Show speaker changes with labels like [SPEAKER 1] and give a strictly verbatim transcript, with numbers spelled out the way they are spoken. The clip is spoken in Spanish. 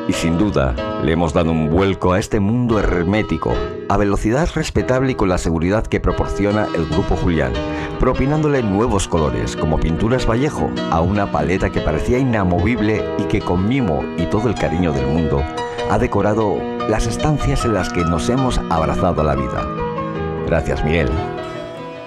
[SPEAKER 1] Y sin duda, le hemos dado un vuelco a este mundo hermético, a velocidad respetable y con la seguridad que proporciona el Grupo Julián, propinándole nuevos colores, como Pinturas Vallejo, a una paleta que parecía inamovible y que con mimo y todo el cariño del mundo, ha decorado las estancias en las que nos hemos abrazado a la vida. Gracias, Miguel.